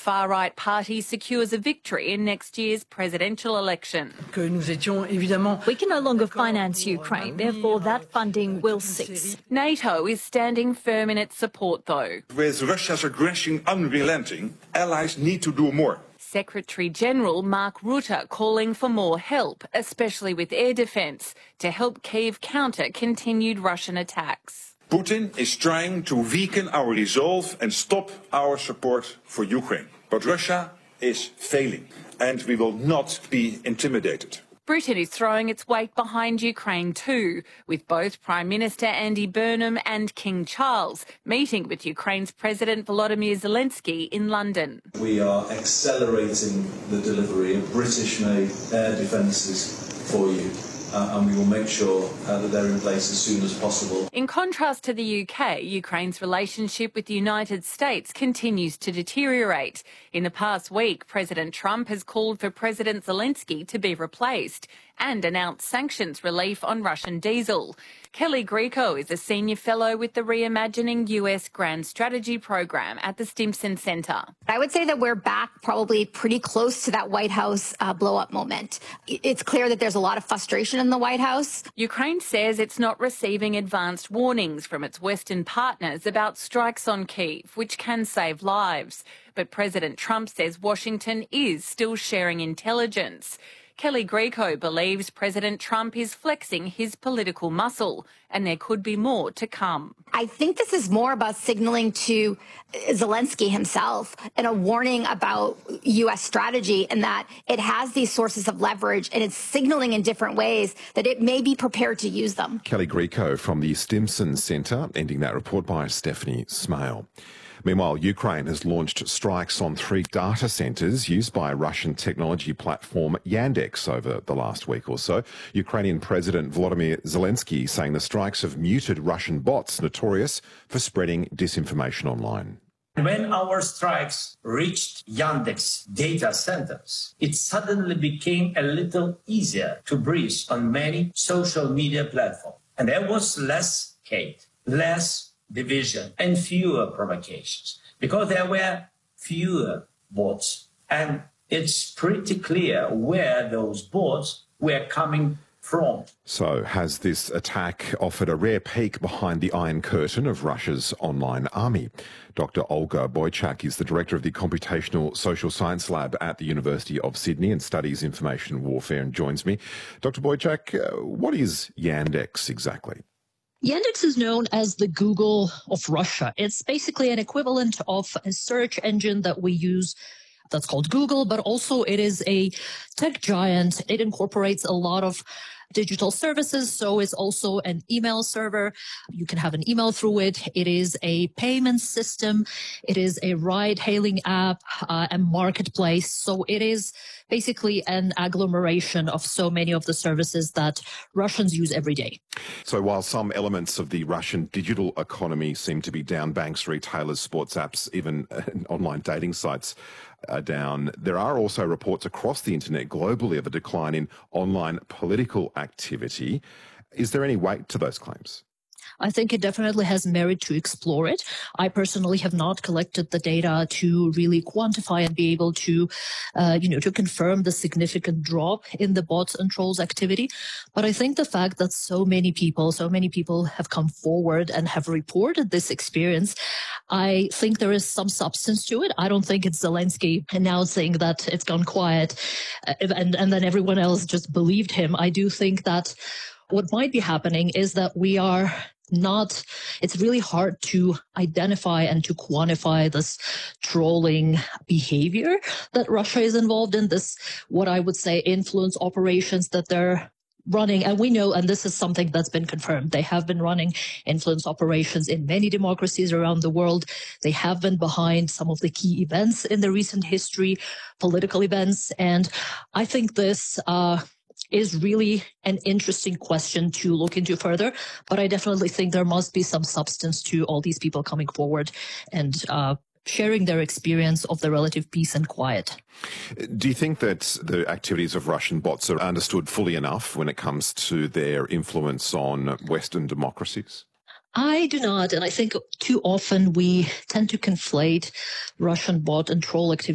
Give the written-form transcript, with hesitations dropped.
far-right party secures a victory in next year's presidential election. We can no longer finance Ukraine, therefore that funding will cease. NATO is standing firm in its support, though. With Russia's aggression unrelenting, allies need to do more. Secretary-General Mark Rutte calling for more help, especially with air defence, to help Kyiv counter continued Russian attacks. Putin is trying to weaken our resolve and stop our support for Ukraine. But Russia is failing, and we will not be intimidated. Britain is throwing its weight behind Ukraine too, with both Prime Minister Andy Burnham and King Charles meeting with Ukraine's President Volodymyr Zelensky in London. We are accelerating the delivery of British-made air defences for you. And we will make sure that they're in place as soon as possible. In contrast to the UK, Ukraine's relationship with the United States continues to deteriorate. In the past week, President Trump has called for President Zelensky to be replaced and announced sanctions relief on Russian diesel. Kelly Greco is a senior fellow with the Reimagining US Grand Strategy program at the Stimson Center. I would say that we're back probably pretty close to that White House blow-up moment. It's clear that there's a lot of frustration in the White House. Ukraine says it's not receiving advanced warnings from its Western partners about strikes on Kyiv, which can save lives. But President Trump says Washington is still sharing intelligence. Kelly Greco believes President Trump is flexing his political muscle and there could be more to come. I think this is more about signaling to Zelensky himself and a warning about U.S. strategy, and that it has these sources of leverage and it's signaling in different ways that it may be prepared to use them. Kelly Greco from the Stimson Centre, ending that report by Stephanie Smale. Meanwhile, Ukraine has launched strikes on 3 data centres used by Russian technology platform Yandex over the last week or so. Ukrainian President Volodymyr Zelensky saying the strikes have muted Russian bots notorious for spreading disinformation online. When our strikes reached Yandex data centers, it suddenly became a little easier to breathe on many social media platforms. And there was less hate, less division, and fewer provocations, because there were fewer bots. And it's pretty clear where those bots were coming from. So has this attack offered a rare peek behind the Iron Curtain of Russia's online army? Dr. Olga Boychuk is the director of the Computational Social Science Lab at the University of Sydney and studies information warfare and joins me. Dr. Boychuk, what is Yandex exactly? Yandex is known as the Google of Russia. It's basically an equivalent of a search engine that we use that's called Google, but also it is a tech giant. It incorporates a lot of digital services, so it's also an email server. You can have an email through it. It is a payment system. It is a ride-hailing app, a marketplace. So it is basically an agglomeration of so many of the services that Russians use every day. So while some elements of the Russian digital economy seem to be down, banks, retailers, sports apps, even online dating sites are down, there are also reports across the internet globally of a decline in online political activity. Is there any weight to those claims? I think it definitely has merit to explore it. I personally have not collected the data to really quantify and be able to, to confirm the significant drop in the bots and trolls activity. But I think the fact that so many people have come forward and have reported this experience, I think there is some substance to it. I don't think it's Zelensky announcing that it's gone quiet and then everyone else just believed him. I do think that what might be happening is that it's really hard to identify and to quantify this trolling behavior that Russia is involved in, this, what I would say, influence operations that they're running. And we know, and this is something that's been confirmed, they have been running influence operations in many democracies around the world. They have been behind some of the key events in the recent history, political events. And I think this is really an interesting question to look into further. But I definitely think there must be some substance to all these people coming forward and sharing their experience of the relative peace and quiet. Do you think that the activities of Russian bots are understood fully enough when it comes to their influence on Western democracies? I do not, and I think too often we tend to conflate Russian bot and troll activity